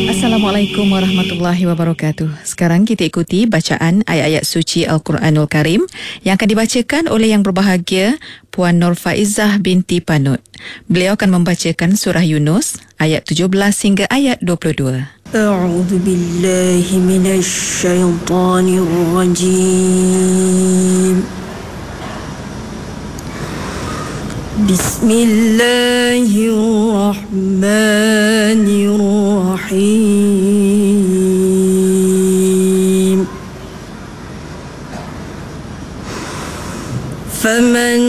Assalamualaikum warahmatullahi wabarakatuh. Sekarang kita ikuti bacaan ayat-ayat suci Al-Quranul Karim yang akan dibacakan oleh Yang Berbahagia Puan Nur Faizah binti Panut. Beliau akan membacakan surah Yunus ayat 17 hingga ayat 22. A'udzu billahi minasy syaithanir rajim. Bismillahirrahmanirrahim.